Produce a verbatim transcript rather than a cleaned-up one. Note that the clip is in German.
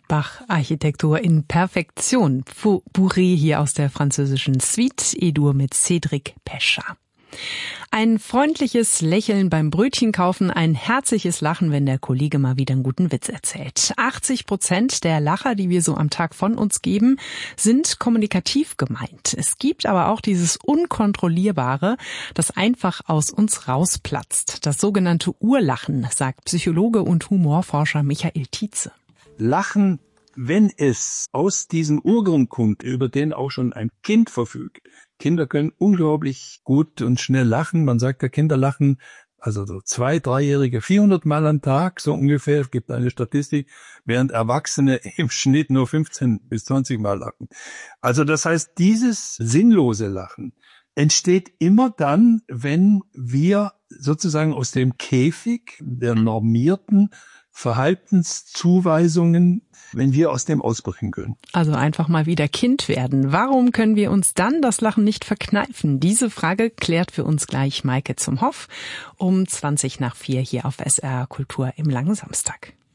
Bach-Architektur in Perfektion. Bourrée hier aus der französischen Suite E-Dur mit Cédric Pécha. Ein freundliches Lächeln beim Brötchenkaufen, ein herzliches Lachen, wenn der Kollege mal wieder einen guten Witz erzählt. achtzig Prozent der Lacher, die wir so am Tag von uns geben, sind kommunikativ gemeint. Es gibt aber auch dieses Unkontrollierbare, das einfach aus uns rausplatzt. Das sogenannte Urlachen, sagt Psychologe und Humorforscher Michael Tietze. Lachen, wenn es aus diesem Urgrund kommt, über den auch schon ein Kind verfügt. Kinder können unglaublich gut und schnell lachen. Man sagt ja, Kinder lachen, also so zwei-, dreijährige vierhundert Mal am Tag, so ungefähr. Es gibt eine Statistik, während Erwachsene im Schnitt nur fünfzehn bis zwanzig Mal lachen. Also das heißt, dieses sinnlose Lachen entsteht immer dann, wenn wir sozusagen aus dem Käfig der normierten Verhaltenszuweisungen, wenn wir aus dem ausbrechen können. Also einfach mal wieder Kind werden. Warum können wir uns dann das Lachen nicht verkneifen? Diese Frage klärt für uns gleich Maike zum Hoff um zwanzig nach vier hier auf S R Kultur im Langen Samstag.